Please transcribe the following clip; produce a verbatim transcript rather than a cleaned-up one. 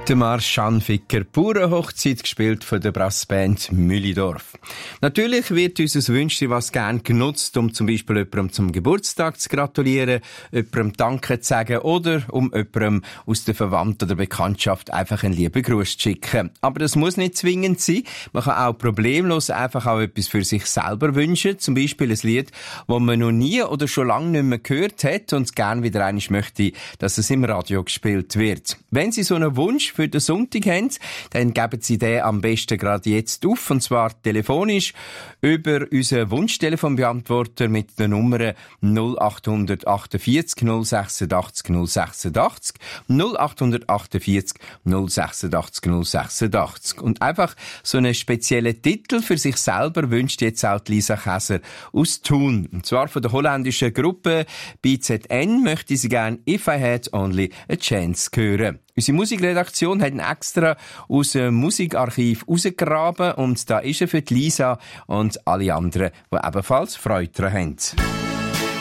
Der Marschan Ficker, pure Hochzeit, gespielt von der Brassband Mühlidorf. Natürlich wird unser Wünschchen was gern genutzt, um zum Beispiel jemandem zum Geburtstag zu gratulieren, jemandem Danke zu sagen oder um jemandem aus der Verwandten oder Bekanntschaft einfach einen lieben Gruß zu schicken. Aber das muss nicht zwingend sein. Man kann auch problemlos einfach auch etwas für sich selber wünschen. Zum Beispiel ein Lied, das man noch nie oder schon lange nicht mehr gehört hat und gern wieder einmal möchte, dass es im Radio gespielt wird. Wenn Sie so einen Wunsch für den Sonntag haben, dann geben Sie den am besten gerade jetzt auf, und zwar telefonisch über unseren Wunschtelefonbeantworter mit der Nummer null acht achtundvierzig null sechsundachtzig null sechsundachtzig null acht achtundvierzig null sechsundachtzig null sechsundachtzig. Und einfach so einen speziellen Titel für sich selber wünscht jetzt auch Lisa Käser aus Thun. Und zwar von der holländischen Gruppe B Z N möchte sie gerne «If I Had Only a Chance» hören. Unsere Musikredaktion hat ihn extra aus dem Musikarchiv rausgegraben und da ist er für die Lisa und alle anderen, die ebenfalls Freude daran haben.